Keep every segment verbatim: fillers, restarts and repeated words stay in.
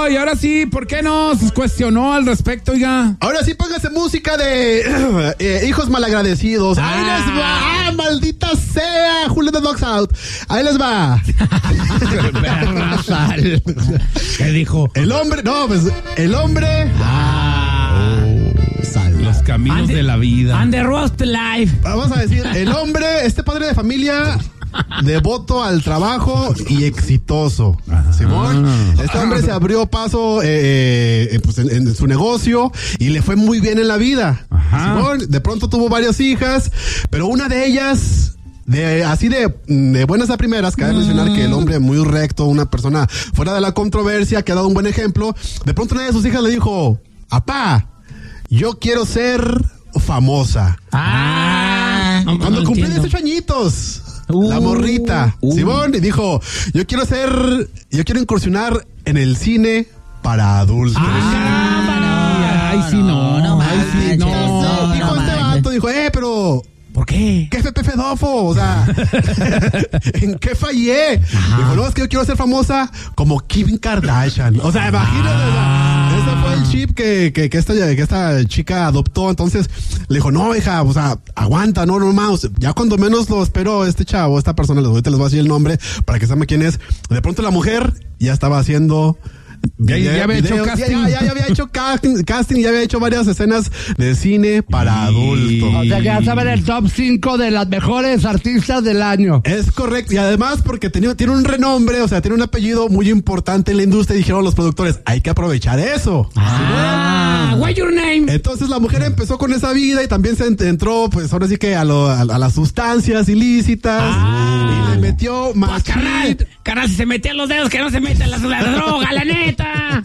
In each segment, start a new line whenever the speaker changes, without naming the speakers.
Eso, y ahora sí, ¿por qué nos cuestionó al respecto, oiga?
Ahora sí, póngase música de eh, hijos malagradecidos. Ah. Ahí les va, ah, maldita sea, Julio de Dogs Out. Ahí les va.
¿Qué dijo?
El hombre, no, pues, el hombre.
Ah. Oh, sal. Los caminos and de la vida.
And the roast life.
Vamos a decir, el hombre, este padre de familia, devoto al trabajo y exitoso. Ajá. Simón, este hombre se abrió paso eh, eh, pues en, en su negocio y le fue muy bien en la vida. Ajá. Simón, de pronto tuvo varias hijas, pero una de ellas, de así de, de buenas a primeras, cabe mencionar que el hombre muy recto, una persona fuera de la controversia, que ha dado un buen ejemplo, de pronto una de sus hijas le dijo: apá, yo quiero ser famosa.
Ah,
Cuando
no
cumplí
entiendo.
dieciocho añitos,
Uh,
la morrita,
uh.
Simón, y dijo: yo quiero ser, yo quiero incursionar en el cine para adultos.
Ah,
ay, sí, no, no,
Ay, sí, no,
no, no,
dijo
no,
este
manches.
vato, dijo, eh, pero
¿por qué?
¿qué fue Pepe Dofo? O sea, ¿en qué fallé?
Ajá.
Dijo, no, es que yo quiero ser famosa como Kim Kardashian. O sea, imagínate,
Ah.
o sea, ese fue el chip que, que, que, esta, que esta chica adoptó. Entonces le dijo, no, hija, o sea, aguanta, no, no más. Ya cuando menos lo espero, este chavo, esta persona, ahorita les voy a decir el nombre para que sepan quién es. De pronto la mujer ya estaba haciendo...
Ya, ya, ya había
videos,
hecho casting.
Ya, ya, ya había hecho casting, casting, ya había hecho varias escenas de cine para
Y-
adultos.
O sea que ya saben el top cinco de las mejores artistas del año.
Es correcto, y además porque tenía, tiene un renombre, o sea, tiene un apellido muy importante en la industria, y dijeron los productores, hay que aprovechar eso.
Ah, what's your name?
Entonces la mujer empezó con esa vida y también se ent- entró, pues ahora sí que a, lo, a, a las sustancias ilícitas,
Ah.
y le metió más.
Pues carnal, carnal, si se metían los dedos, que no se metan la, la droga, la neta.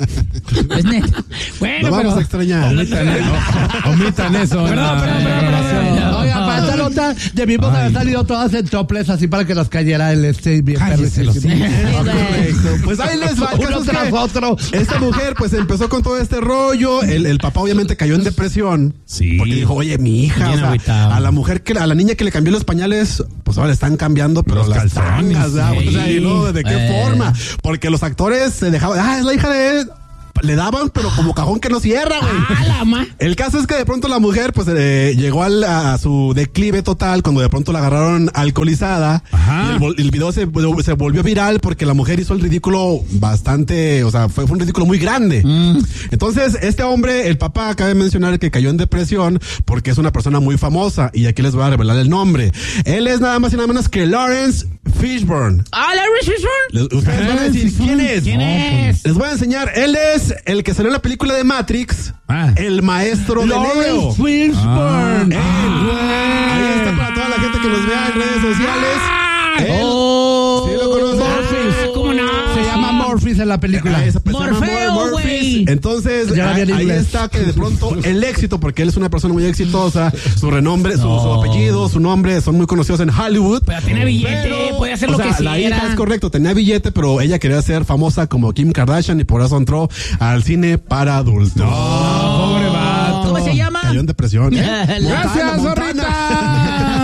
Es neta. Bueno,
Lo vamos
pero...
a extrañar.
Omitan eso. Omitan eso. en
Perdón,
la
perdón, perdón,
grabación.
perdón.
Oiga, para esta nota debimos haber salido todas en toples así para que nos cayera el este bien
Cállese los
perrísimo.
Ah, correcto. Pues ahí les va. El
Uno
caso es
tras
que
otro.
esta mujer pues empezó con todo este rollo. El, el papá obviamente cayó en depresión.
Sí.
Porque dijo, oye, mi hija,
Bien
o sea,
agüitado.
a la mujer que, a la niña que le cambió los pañales, pues ahora le están cambiando, pero
Los
las
calzones,
tangas, ¿verdad?
sí.
O sea, y luego, ¿de qué
Eh.
forma? Porque los actores se dejaban, ah, es la hija de él. Le daban, pero como cajón que no cierra, güey.
Ah, la ma.
El caso es que de pronto la mujer pues eh, llegó al, a su declive total cuando de pronto la agarraron alcoholizada.
Ajá.
Y el, vol- el video se, se volvió viral porque la mujer hizo el ridículo bastante, o sea, fue, fue un ridículo muy grande.
Mm.
Entonces, este hombre, el papá, cabe mencionar que cayó en depresión porque es una persona muy famosa y aquí les voy a revelar el nombre. Él es nada más y nada menos que Lawrence Fishburne.
Ah, la Fishburne.
Les- Ustedes van a decir, ¿quién es?
¿Quién es?
Les voy a enseñar. Él es el que salió en la película de Matrix,
Ah.
el maestro de Neo.
Lawrence Fishburne.
Él. Ahí está para toda la gente que nos vea en redes sociales. Él.
Oh,
¿Sí lo conoces?
Morpheus.
¿Cómo no?
Se llama Morpheus en la película.
Ah, esa persona,
Morfeo,
Mor- Morpheus.
güey.
Entonces,
Ya la vi en
ahí, ahí
inglés.
está que de pronto el éxito, porque él es una persona muy exitosa, su renombre, su, su apellido, su nombre son muy conocidos en Hollywood.
Pero tiene billete,
Pero,
puede hacer
o
lo
sea,
que
la
quiera.
hija es correcto, tenía billete, pero ella quería ser famosa como Kim Kardashian y por eso entró al cine para adultos.
Pobre vato.
¿Cómo se llama?
Cayó en depresión. ¿eh?
Gracias,
Montana, Montana.
zorrita.